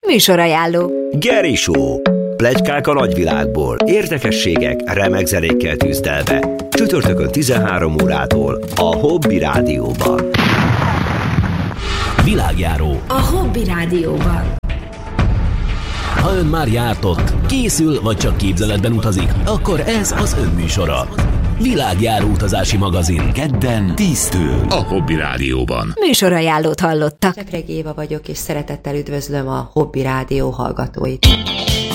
Műsorajánló. Geri Show. Pletykák a nagyvilágból, érdekességek, remek zenékkel tűzdelve. Csütörtökön 13 órától a Hobby Rádióban. Világjáró. A Hobby Rádióban. Ha ön már járt ott, készül vagy csak képzeletben utazik, akkor ez az ön műsora. Világjáró utazási magazin. Kedden 10-től a Hobby Rádióban. Műsorajánlót hallottak. Csepregi Éva vagyok, és szeretettel üdvözlöm a Hobby Rádió hallgatóit.